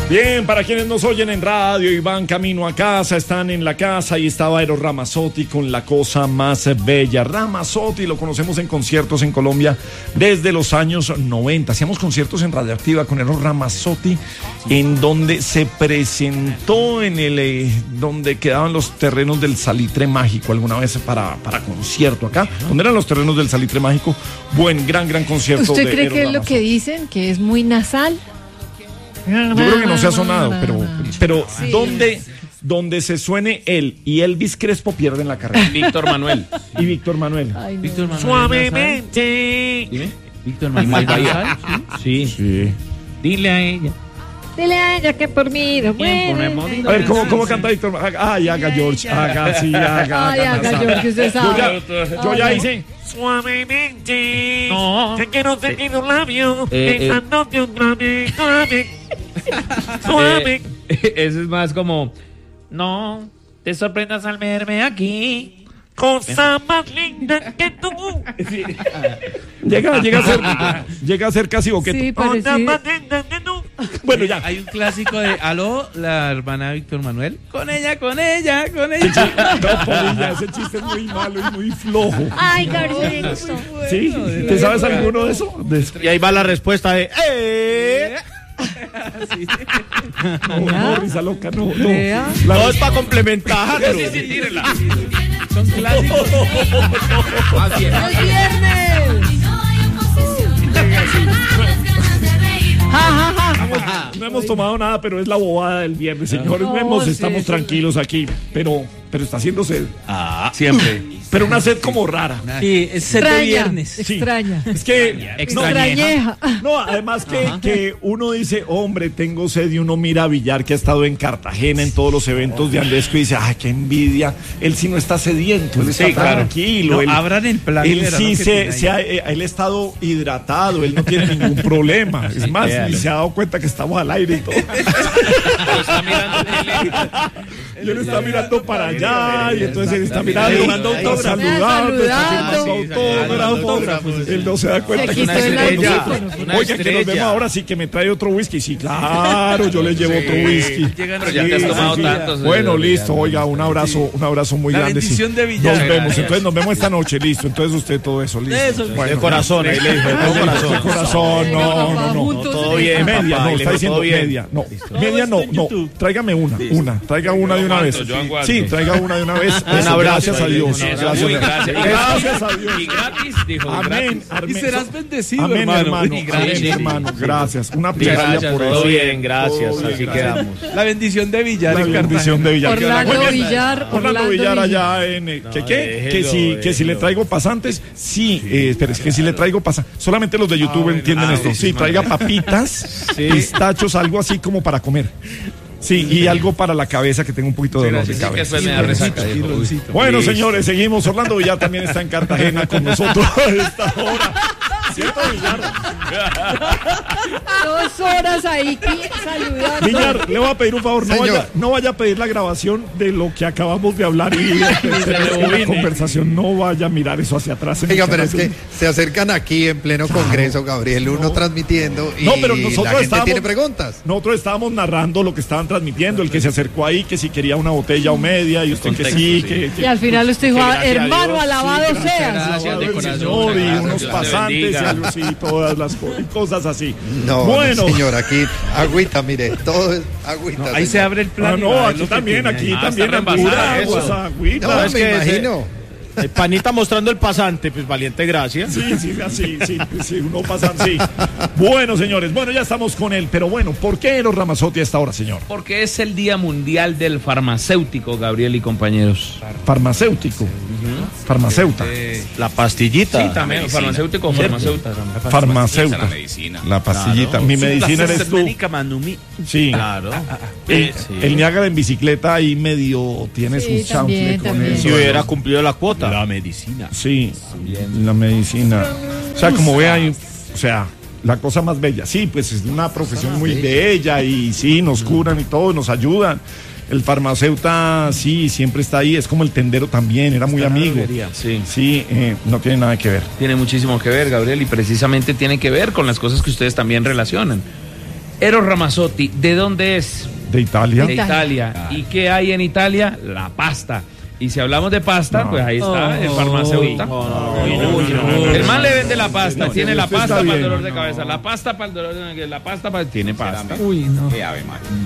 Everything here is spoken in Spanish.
Bien, para quienes nos oyen en radio y van camino a casa, están en la casa y estaba Eros Ramazzotti con La Cosa Más Bella. Ramazzotti lo conocemos en conciertos en Colombia desde los años 90. Hacíamos conciertos en Radioactiva con Eros Ramazzotti, en donde se presentó en el donde quedaban los terrenos del Salitre Mágico alguna vez para concierto acá. ¿Dónde eran los terrenos del Salitre Mágico? Gran concierto. ¿Usted de cree Eros que es lo Ramazzotti. que dicen, que es muy nasal? Yo creo que no se ha sonado, pero sí. donde se suene él y Elvis Crespo pierden la carrera. Víctor Manuel. Y Víctor Manuel. Ay, no. Víctor Manuel. Suavemente. Dime. Víctor Manuel. Sí. Dile a ella. Dile a ella que por mí no muere. A ver, ¿cómo canta Víctor? Ay, haga George, haga, sí, haga. Ay, haga George, usted sabe. Yo ya hice. Suavemente, No. te quiero sentir un labio, besándote otra vez, suave. Eso es más como, no te sorprendas al verme aquí. Cosa más linda que tú. Llega a ser casi boqueto. Sí, Cosa parecido. más linda que tú. Bueno, ya. Hay un clásico de Aló, la hermana de Víctor Manuel. Con ella. No, Polilla, ese chiste es muy malo y muy flojo. Ay, Gabriel. ¿Sí? ¿Te sabes alguno de eso? Y ahí va la respuesta de, No, risa loca, no. Vea. no es para complementarlo. Son clásicos. ¡Es viernes! No hemos tomado nada, pero es la bobada del viernes, señores. Estamos sí. tranquilos aquí, pero está haciendo sed. Siempre. Pero una sed como rara. Sí, es set de Extraña, viernes. extraña. Es que Extrañeja. no, además que uno dice, hombre, tengo sed, y uno mira a Villar, que ha estado en Cartagena en todos los eventos de Andesco, y dice, ay, qué envidia. Él sí no está sediento, él está tranquilo. No, abran el plan de Él verano sí que tiene ahí. él ha estado hidratado, él no tiene ningún problema. Es más, ni se ha dado cuenta que estamos al aire y todo. Yo le estaba mirando para allá, y entonces él está mirando, saludando, autógrafos. Él no se da cuenta Se que quitó está el haciendo audífono. nosotros. Oiga, que nos vemos ahora, sí, que me trae otro whisky. Sí, claro, yo le llevo otro whisky. Pero ya te has tomado tantos. Bueno, listo, oiga, un abrazo muy La grande. bendición sí. de Villar. Nos vemos, entonces nos vemos esta noche, listo. Entonces usted todo eso, listo. Eso. De corazón, ahí le dije, de corazón. De corazón, no. Todo bien, Media, papá, no, y le está digo, diciendo todo bien. media. No, media no. Tráigame traiga una de una vez. Sí, traiga una de una vez. Gracias a Dios. Gracias a Dios. Y gratis, dijo. Amén. Y serás bendecido, Amén, hermano. Y gratis. Amén, hermano. Gracias. Una plegaria Gracias, por todo eso. bien, gracias. Así quedamos. La bendición de Villar. La en bendición de Villar. Orlando Muy bien. Villar, Orlando Villar allá en... Que si le traigo pasantes, sí, pero es que si le traigo pasantes, solamente los de YouTube entienden esto. Sí, traiga papitas, pistachos, algo así como para comer. Sí, y algo para la cabeza, que tengo un poquito de dolor de cabeza. me da resaca. Bueno, señores, seguimos. Orlando Villar también está en Cartagena con nosotros a esta hora. ¿Cierto, Villar? 2 horas ahí saludando. Villar, le voy a pedir un favor, no vaya a pedir la grabación de lo que acabamos de hablar y la conversación, no vaya a mirar eso hacia atrás. Oiga, pero es que se acercan aquí en pleno congreso, Gabriel, uno transmitiendo y pero nosotros la gente tiene preguntas. Nosotros estábamos narrando lo que estaban transmitiendo, el que se acercó ahí, que si quería una botella o media, y usted Contexto, que sí, sí. que Y al final usted dijo, gracias a hermano, Dios, alabado seas. Gracias de el corazón, Señor, y gracias, unos Dios te pasantes y bendiga. algo así, todas las cosas así. No, bueno, señor, aquí agüita, mire, todo es agüita. Ahí se abre el plan. y va a ver aquí lo que también, tiene ahí. también está pura reembasada agua, eso. agüita. No, es me que imagino. Panita mostrando el pasante, pues valiente gracias. Sí, uno pasa así. Bueno, señores, ya estamos con él, pero bueno, ¿por qué Eros Ramazzotti a esta hora, señor? Porque es el Día Mundial del Farmacéutico, Gabriel y compañeros. Farmacéutico. Farmacéuta. La pastillita. Sí, también, farmacéutico o farmacéuta. Farmacéuta. La medicina. La pastillita. Claro. Mi medicina eres tú. Sí. Claro. El Niágara en bicicleta ahí medio tiene Sí, su chanfle con también. eso. Si hubiera cumplido la cuota. La medicina. Sí, la medicina. O sea, como ve ahí, o sea, la cosa más bella. Sí, pues es una profesión muy bella y sí, nos curan y todo, nos ayudan. El farmacéutico, sí, siempre está ahí. Es como el tendero también, era muy amigo. Sí. No tiene nada que ver. Tiene muchísimo que ver, Gabriel, y precisamente tiene que ver con las cosas que ustedes también relacionan. Eros Ramazzotti, ¿de dónde es? De Italia. De Italia. ¿Y qué hay en Italia? La pasta. Y si hablamos de pasta, pues ahí está el farmacéutico. El man le vende la pasta, tiene la usted pasta está para el bien. dolor de cabeza, la pasta para el dolor de... La pasta para... Tiene pasta. Uy, no.